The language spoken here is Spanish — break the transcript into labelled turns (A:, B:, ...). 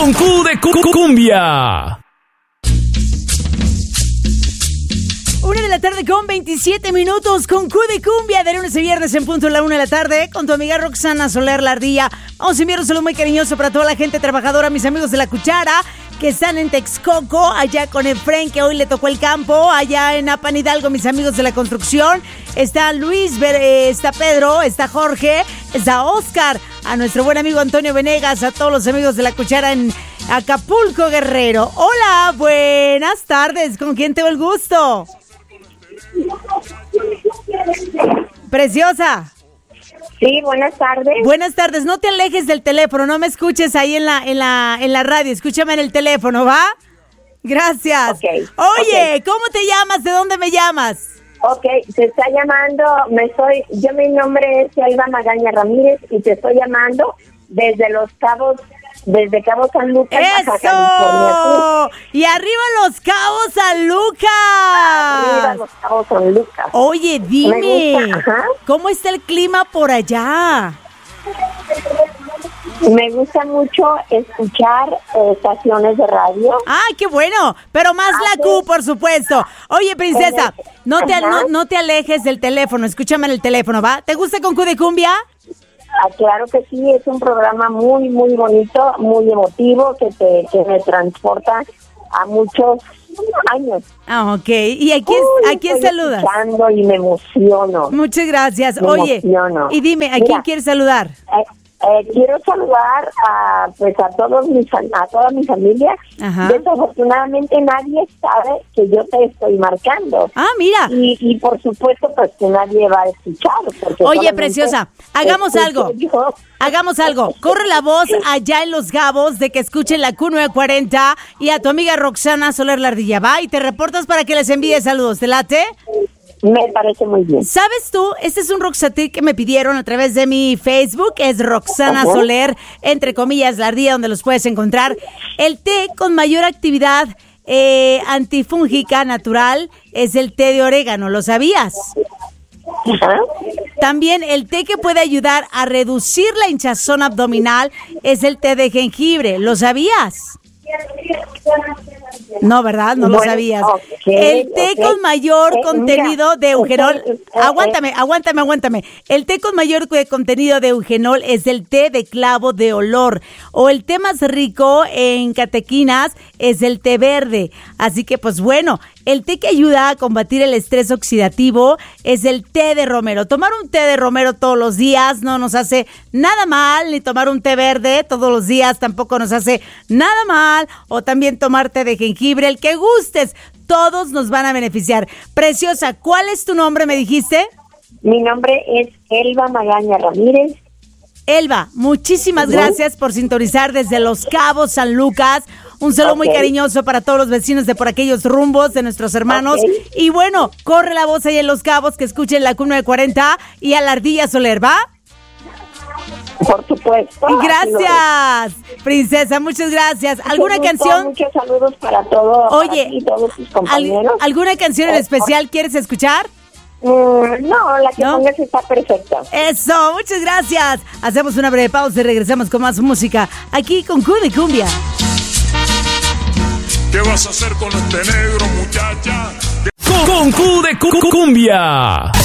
A: Con Q de Cumbia.
B: 1:00 con 27 minutos con Q de Cumbia, de lunes a viernes en punto a la 1:00 con tu amiga Roxana Soler La Ardilla. Vamos a enviar un saludo muy cariñoso para toda la gente trabajadora, mis amigos de La Cuchara, que están en Texcoco, allá con Efren, que hoy le tocó el campo, allá en Apan Hidalgo, mis amigos de la construcción. Está Luis, está Pedro, está Jorge, está Oscar, a nuestro buen amigo Antonio Venegas, a todos los amigos de La Cuchara en Acapulco, Guerrero. Hola, buenas tardes, ¿con quién tengo el gusto? Preciosa.
C: Sí, buenas tardes.
B: Buenas tardes, no te alejes del teléfono, no me escuches ahí en la radio, escúchame en el teléfono, ¿va? Gracias.
C: Okay.
B: Oye, ¿cómo te llamas? ¿De dónde me llamas?
C: Ok, te está llamando, mi nombre es Elba Magaña Ramírez y te estoy llamando desde desde Cabo San Lucas, Baja California.
B: Y arriba Los Cabos San Lucas.
C: Arriba Los Cabos San Lucas.
B: Oye, dime, ¿cómo está el clima por allá?
C: Me gusta mucho escuchar estaciones de radio.
B: ¡Ah, qué bueno! Pero más la Q, por supuesto. Oye, princesa, no te alejes del teléfono, escúchame en el teléfono, ¿va? ¿Te gusta con Q de Cumbia?
C: Claro que sí, es un programa muy, muy bonito, muy emotivo, que me transporta a muchos años.
B: Ah, ok. ¿Y a quién saludas?
C: Escuchando y me emociono.
B: Muchas gracias. Oye,
C: emociono.
B: Y dime, ¿a quién quieres saludar?
C: Quiero saludar a toda mi familia.
B: Ajá.
C: Desafortunadamente nadie sabe que yo te estoy marcando.
B: Ah, mira.
C: Y por supuesto pues que nadie va a escuchar.
B: Oye, preciosa, hagamos algo. Corre la voz allá en Los Gabos de que escuchen la Q940 y a tu amiga Roxana Soler La Ardilla, ¿va? Y te reportas para que les envíe saludos. ¿Te late?
C: Me parece muy bien.
B: ¿Sabes tú? Este es un Roxatir que me pidieron a través de mi Facebook. Es Roxana Soler, entre comillas, La Ardilla, donde los puedes encontrar. El té con mayor actividad antifúngica natural es el té de orégano. ¿Lo sabías?
C: Ajá.
B: También el té que puede ayudar a reducir la hinchazón abdominal es el té de jengibre. ¿Lo sabías? No, ¿verdad? No lo sabías. El té con mayor contenido de eugenol. Aguántame. El té con mayor contenido de eugenol es el té de clavo de olor. O el té más rico en catequinas es el té verde. Así que, pues bueno, el té que ayuda a combatir el estrés oxidativo es el té de romero. Tomar un té de romero todos los días no nos hace nada mal, ni tomar un té verde todos los días tampoco nos hace nada mal. O también tomar té de jengibre, el que gustes, todos nos van a beneficiar. Preciosa, ¿cuál es tu nombre, me dijiste?
C: Mi nombre es Elba Magaña Ramírez.
B: Elba, muchísimas gracias por sintonizar desde Los Cabos San Lucas. Un saludo muy cariñoso para todos los vecinos de por aquellos rumbos de nuestros hermanos. Y bueno, corre la voz ahí en Los Cabos que escuchen la Q940 y a La Ardilla Soler, ¿va?
C: Por supuesto.
B: Gracias, princesa, muchas gracias. ¿Alguna canción?
C: Muchos saludos para todos.
B: Oye,
C: para ti y todos tus compañeros.
B: ¿Alguna canción en especial quieres escuchar?
C: No, la que pongas está perfecta.
B: Eso, muchas gracias. Hacemos una breve pausa y regresamos con más música aquí con Q de Cumbia.
A: ¿Qué vas a hacer con este negro, muchacha? Con Q de Cumbia.